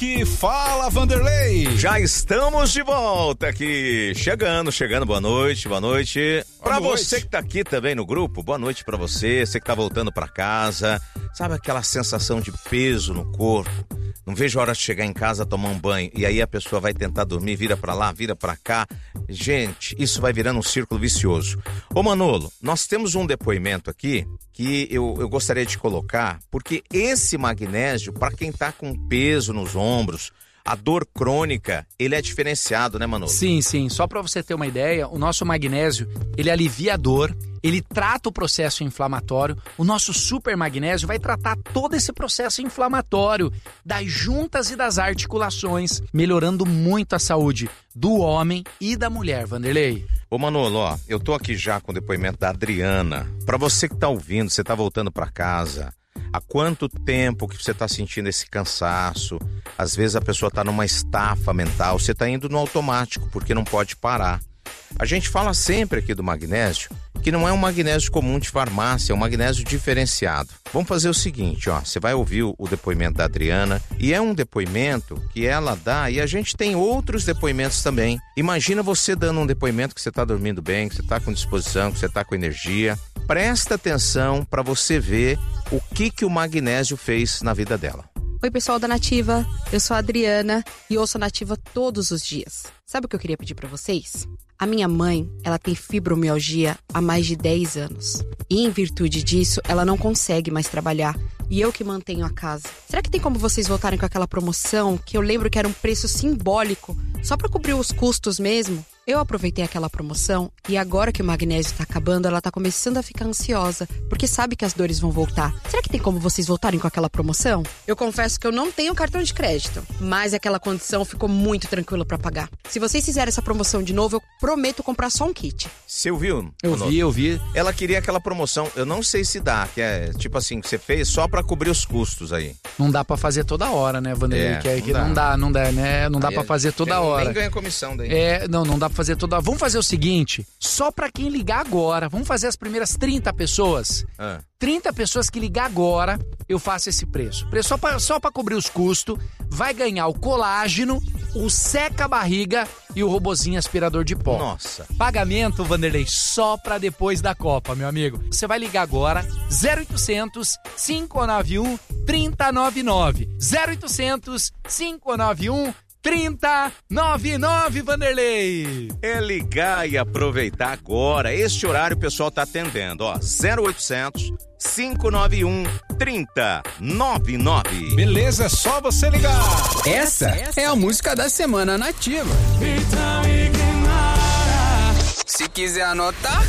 aqui. Fala, Vanderlei. Já estamos de volta aqui. Chegando. Boa noite. Pra você que tá aqui também no grupo, boa noite pra você. Você que tá voltando pra casa. Sabe aquela sensação de peso no corpo? Não vejo a hora de chegar em casa, tomar um banho. E aí a pessoa vai tentar dormir, vira pra lá, vira pra cá. Gente, isso vai virando um círculo vicioso. Ô Manolo, nós temos um depoimento aqui que eu gostaria de colocar, porque esse magnésio, para quem tá com peso nos ombros, a dor crônica, ele é diferenciado, né, Manolo? Sim. Só para você ter uma ideia, o nosso magnésio, ele alivia a dor, ele trata o processo inflamatório. O nosso super magnésio vai tratar todo esse processo inflamatório das juntas e das articulações, melhorando muito a saúde do homem e da mulher, Vanderlei. Ô Manolo, ó, eu tô aqui já com o depoimento da Adriana. Pra você que tá ouvindo, você tá voltando pra casa, há quanto tempo que você tá sentindo esse cansaço? Às vezes a pessoa tá numa estafa mental, você tá indo no automático, porque não pode parar. A gente fala sempre aqui do magnésio, que não é um magnésio comum de farmácia, é um magnésio diferenciado. Vamos fazer o seguinte, ó, você vai ouvir o depoimento da Adriana, e é um depoimento que ela dá, e a gente tem outros depoimentos também. Imagina você dando um depoimento que você tá dormindo bem, que você tá com disposição, que você tá com energia. Presta atenção para você ver o que o magnésio fez na vida dela. Oi, pessoal da Nativa, eu sou a Adriana e ouço a Nativa todos os dias. Sabe o que eu queria pedir pra vocês? A minha mãe, ela tem fibromialgia há mais de 10 anos. E em virtude disso, ela não consegue mais trabalhar. E eu que mantenho a casa. Será que tem como vocês voltarem com aquela promoção que eu lembro que era um preço simbólico, só pra cobrir os custos mesmo? Eu aproveitei aquela promoção e agora que o magnésio tá acabando, ela tá começando a ficar ansiosa, porque sabe que as dores vão voltar. Será que tem como vocês voltarem com aquela promoção? Eu confesso que eu não tenho cartão de crédito, mas aquela condição ficou muito tranquila pra pagar. Se vocês fizerem essa promoção de novo, eu prometo comprar só um kit. Você ouviu? Eu vi. Ela queria aquela promoção, eu não sei se dá, que é tipo assim, que você fez só pra cobrir os custos aí. Não dá pra fazer toda hora, né, Vanderlei? Não dá, né? Não dá pra fazer toda hora. Nem ganha comissão daí. Não dá pra fazer toda hora. Vamos fazer o seguinte, só pra quem ligar agora, vamos fazer as primeiras 30 pessoas. 30 pessoas que ligar agora, eu faço esse preço. Só pra cobrir os custos, vai ganhar o colágeno, o seca-barriga e o robozinho aspirador de pó. Nossa. Pagamento, Vanderlei, só pra depois da Copa, meu amigo. Você vai ligar agora, 0800 591 3099. 0800 591 3099, Vanderlei. É ligar e aproveitar agora. Este horário o pessoal tá atendendo, ó. 0800 591 3099. Beleza, é só você ligar. Essa é a música da semana Nativa. Se quiser anotar,